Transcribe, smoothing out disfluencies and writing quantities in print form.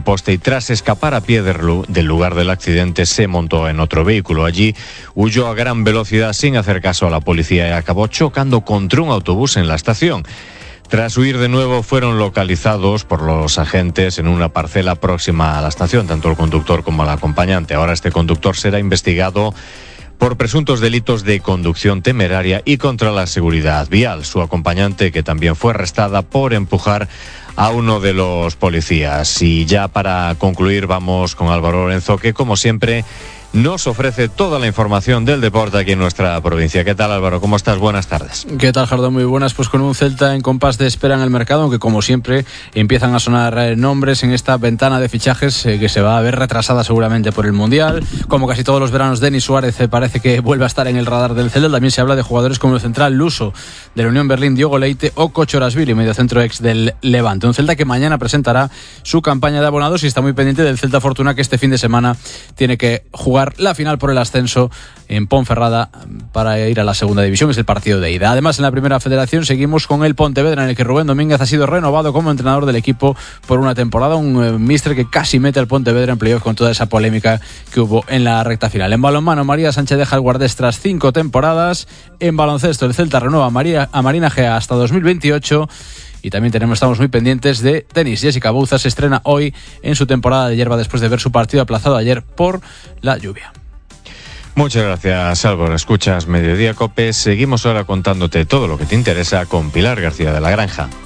poste y tras escapar a pie del lugar del accidente se montó en otro vehículo. Allí huyó a gran velocidad sin hacer caso a la policía y acabó chocando contra un autobús en la estación. Tras huir de nuevo fueron localizados por los agentes en una parcela próxima a la estación, tanto el conductor como el acompañante. Ahora este conductor será investigado por presuntos delitos de conducción temeraria y contra la seguridad vial. Su acompañante, que también fue arrestada por empujar a uno de los policías. Y ya para concluir vamos con Álvaro Lorenzo, que como siempre nos ofrece toda la información del deporte aquí en nuestra provincia. ¿Qué tal, Álvaro? ¿Cómo estás? Buenas tardes. ¿Qué tal, Jardón? Muy buenas. Pues con un Celta en compás de espera en el mercado, aunque como siempre empiezan a sonar nombres en esta ventana de fichajes que se va a ver retrasada seguramente por el Mundial. Como casi todos los veranos, Denis Suárez parece que vuelve a estar en el radar del Celta. También se habla de jugadores como el central luso de la Unión Berlín, Diogo Leite, o Kochorashvili, mediocentro ex del Levante. Un Celta que mañana presentará su campaña de abonados y está muy pendiente del Celta Fortuna, que este fin de semana tiene que jugar la final por el ascenso en Ponferrada para ir a la segunda división. Es el partido de ida. Además, en la primera federación seguimos con el Pontevedra, en el que Rubén Domínguez ha sido renovado como entrenador del equipo por una temporada. Un míster que casi mete al Pontevedra en playoff con toda esa polémica que hubo en la recta final. En balonmano, María Sánchez deja el Guardés tras 5 temporadas. En baloncesto, el Celta renueva a Marina Gea hasta 2028. Y también estamos muy pendientes de tenis. Jessica Bouza se estrena hoy en su temporada de hierba después de ver su partido aplazado ayer por la lluvia. Muchas gracias, Álvaro. Escuchas Mediodía Cope. Seguimos ahora contándote todo lo que te interesa con Pilar García de la Granja.